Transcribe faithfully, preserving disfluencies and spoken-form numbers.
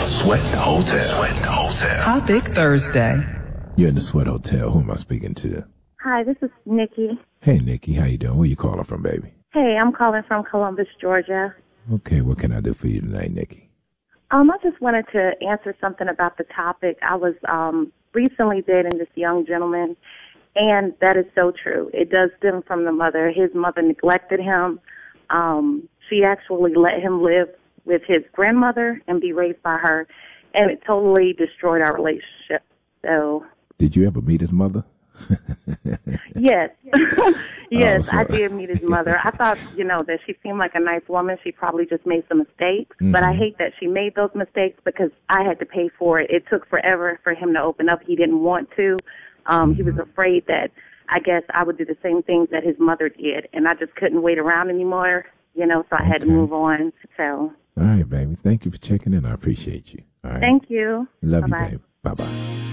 Sweat Hotel. Sweat Hotel. Topic Thursday. You're in the Sweat Hotel. Who am I speaking to? Hi, this is Nikki. Hey, Nikki. How you doing? Where you calling from, baby? Hey, I'm calling from Columbus, Georgia. Okay, what can I do for you tonight, Nikki? Um, I just wanted to answer something about the topic. I was um, recently dating this young gentleman, and that is so true. It does stem from the mother. His mother neglected him. Um, she actually let him live with his grandmother and be raised by her, and it totally destroyed our relationship. So, did you ever meet his mother? Yes. Yes, Oh, so- I did meet his mother. I thought, you know, that she seemed like a nice woman. She probably just made some mistakes. Mm-hmm. But I hate that she made those mistakes because I had to pay for it. It took forever for him to open up. He didn't want to. Um, Mm-hmm. He was afraid that, I guess, I would do the same things that his mother did. And I just couldn't wait around anymore, you know, so I had to Okay. move on. So, All right, baby. Thank you for checking in. I appreciate you. All right. thank you. Love Bye-bye. you, baby. Bye-bye.